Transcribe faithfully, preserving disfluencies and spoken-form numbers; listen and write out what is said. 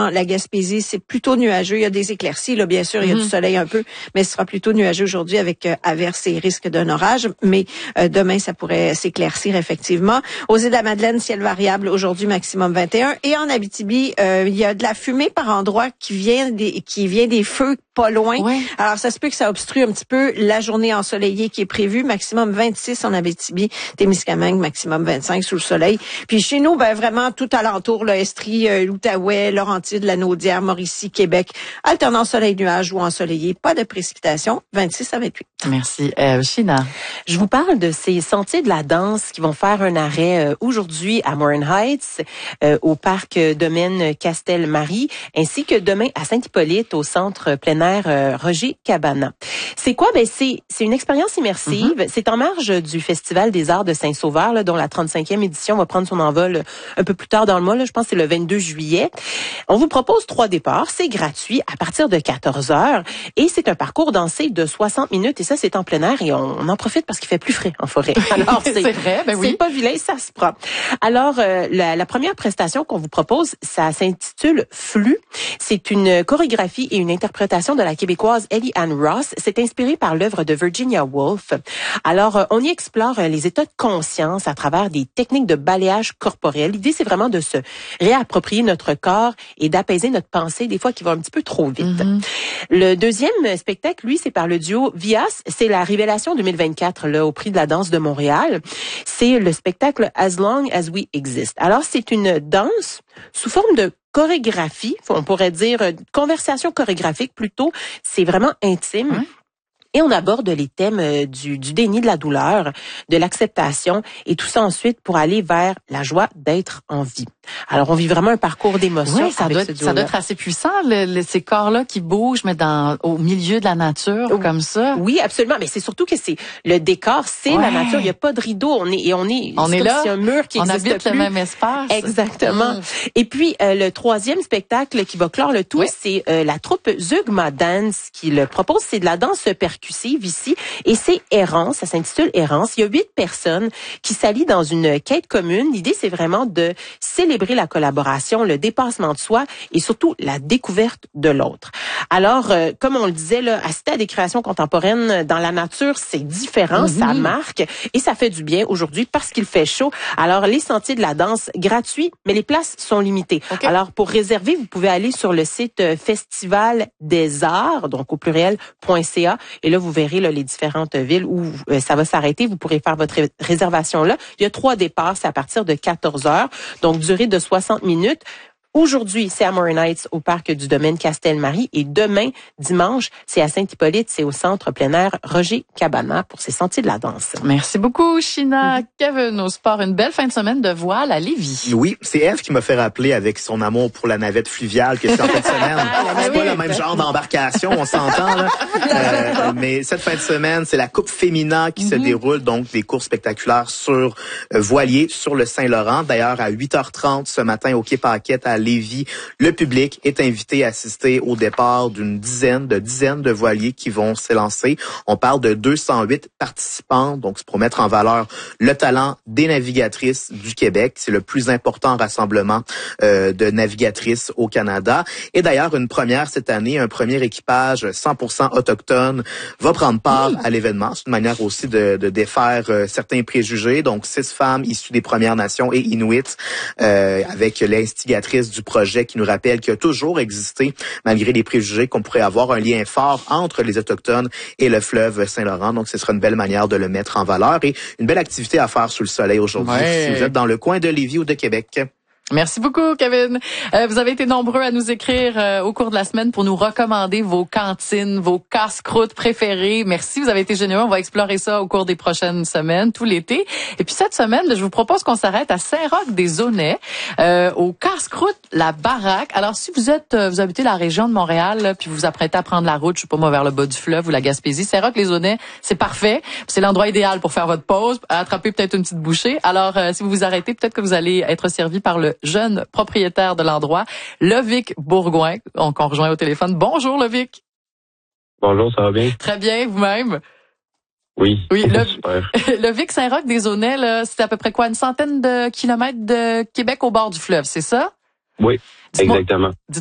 dans la Gaspésie, c'est plutôt nuageux. Il y a des éclaircies, là, bien sûr, il y a mm-hmm. du soleil un peu, mais ce sera plutôt nuageux aujourd'hui avec euh, averses et risque d'un orage. Mais euh, demain, ça pourrait s'éclaircir effectivement. Aux îles de la Madeleine, ciel variable aujourd'hui, maximum vingt et un. Et en Abitibi, euh, il y a de la fumée par endroits qui vient des qui vient des feux pas loin. Ouais. Alors, ça se peut que ça obstrue un petit peu la journée ensoleillée qui est prévue. Maximum vingt-six en Abitibi, Témiscamingue, maximum vingt-cinq sous le soleil. Puis chez nous, ben vraiment tout alentour, là, Estrie, euh, l'Outaouais, Laurentides, la Naudière, Mauricie, Québec. Alternance soleil-nuage ou ensoleillé. Pas de précipitations. vingt-six à vingt-huit. Merci. Euh, China. Je vous parle de ces sentiers de la danse qui vont faire un arrêt euh, aujourd'hui à Morin Heights, euh, au parc domaine Castel-Marie, ainsi que demain à Saint-Hippolyte, au centre plein air euh, Roger Cabana. C'est quoi? Ben c'est c'est une expérience immersive. Mm-hmm. C'est en marge du Festival des Arts de Saint-Sauveur, là, dont la trente-cinquième édition va prendre son envol un peu plus tard dans le mois. Là, je pense que c'est le vingt-deux juillet. On vous propose trois départs. C'est gratuit à partir de quatorze heures et c'est un parcours dansé de soixante minutes. Et ça, c'est en plein air et on, on en profite parce qu'il fait plus frais en forêt. Alors, c'est, c'est vrai, ben oui. C'est pas vilain, ça se prend. Alors, euh, la, la première prestation qu'on vous propose, ça s'intitule Flux. C'est une chorégraphie et une interprétation de la québécoise Ellie Ann Ross. C'est inspiré par l'œuvre de Virginia Woolf. Alors, euh, on y explore euh, les états de conscience à travers des techniques de balayage corporel. L'idée, c'est vraiment de se réapproprier notre corps et d'apaiser notre pensée, des fois qui va un petit peu trop vite. Mm-hmm. Le deuxième spectacle, lui, c'est par le duo Vias. C'est la révélation deux mille vingt-quatre là, au Prix de la danse de Montréal. C'est le spectacle As Long As We Exist. Alors, c'est une danse sous forme de chorégraphie, on pourrait dire conversation chorégraphique plutôt. C'est vraiment intime. Ouais. Et on aborde les thèmes du, du déni de la douleur, de l'acceptation et tout ça ensuite pour aller vers la joie d'être en vie. Alors, on vit vraiment un parcours d'émotions. Oui, ça doit être, ça doit être assez puissant, le, le, ces corps-là qui bougent, mais dans au milieu de la nature, oh, comme ça. Oui, absolument. Mais c'est surtout que c'est le décor, c'est ouais. la nature. Il n'y a pas de rideau. On est et on est. On est là. C'est un mur qui on existe habite plus. le même espace. Exactement. Mmh. Et puis euh, le troisième spectacle qui va clore le tout, oui. c'est euh, la troupe Zeugma Dance qui le propose. C'est de la danse percussive ici et c'est Errance. Ça s'intitule Errance. Il y a huit personnes qui s'allient dans une quête commune. L'idée, c'est vraiment de célébrer la collaboration, le dépassement de soi et surtout la découverte de l'autre. Alors, euh, comme on le disait, là, assister à des créations contemporaines dans la nature, c'est différent, mm-hmm. ça marque et ça fait du bien aujourd'hui parce qu'il fait chaud. Alors, les sentiers de la danse gratuits, mais les places sont limitées. Okay. Alors, pour réserver, vous pouvez aller sur le site Festival des Arts, donc au pluriel, .ca et là, vous verrez là, les différentes villes où euh, ça va s'arrêter. Vous pourrez faire votre ré- réservation là. Il y a trois départs, c'est à partir de quatorze heures, donc durée de soixante minutes. Aujourd'hui, c'est à Morin Heights, au parc du domaine Castel-Marie. Et demain, dimanche, c'est à Saint-Hippolyte, c'est au centre plein air Roger Cabana pour ces sentiers de la danse. Merci beaucoup, China. Mm-hmm. Kevin, au sport, une belle fin de semaine de voile à Lévis. Oui, c'est Eve qui m'a fait rappeler avec son amour pour la navette fluviale que c'est en fin de semaine. C'est pas le même genre d'embarcation, on s'entend, là. Euh, mais cette fin de semaine, c'est la Coupe Fémina qui mm-hmm. se déroule, donc des courses spectaculaires sur euh, voilier sur le Saint-Laurent. D'ailleurs, à huit heures trente ce matin au Quai Paquette à Lévis, le public est invité à assister au départ d'une dizaine de dizaines de voiliers qui vont s'élancer. On parle de deux cent huit participants, donc c'est pour mettre en valeur le talent des navigatrices du Québec. C'est le plus important rassemblement euh, de navigatrices au Canada. Et d'ailleurs, une première cette année, un premier équipage cent pour cent autochtone va prendre part oui. à l'événement. C'est une manière aussi de, de défaire euh, certains préjugés. Donc, six femmes issues des Premières Nations et Inuits, euh, avec l'instigatrice du projet qui nous rappelle qu'il y a toujours existé, malgré les préjugés, qu'on pourrait avoir un lien fort entre les Autochtones et le fleuve Saint-Laurent. Donc, ce sera une belle manière de le mettre en valeur et une belle activité à faire sous le soleil aujourd'hui ouais. si vous êtes dans le coin de Lévis ou de Québec. Merci beaucoup, Kevin. Euh, vous avez été nombreux à nous écrire euh, au cours de la semaine pour nous recommander vos cantines, vos casse-croûtes préférées. Merci, vous avez été généreux. On va explorer ça au cours des prochaines semaines, tout l'été. Et puis cette semaine, je vous propose qu'on s'arrête à Saint-Roch-des-Aunais, euh, au casse-croûte La Baraque. Alors, si vous êtes, euh, vous habitez la région de Montréal, là, puis vous vous apprêtez à prendre la route, je sais pas moi, vers le bas du fleuve ou la Gaspésie, Saint-Roch-les-Aunais, c'est parfait. C'est l'endroit idéal pour faire votre pause, attraper peut-être une petite bouchée. Alors, euh, si vous vous arrêtez, peut-être que vous allez être servi par le jeune propriétaire de l'endroit, Lovic Bourgoin, qu'on rejoint au téléphone. Bonjour, Lovic. Bonjour, ça va bien? Très bien, vous-même? Oui. Oui, le, Lovic Saint-Roch-des-Aunais, là, c'est à peu près quoi, une centaine de kilomètres de Québec au bord du fleuve, c'est ça? Oui, Dites-moi, exactement. Dites-moi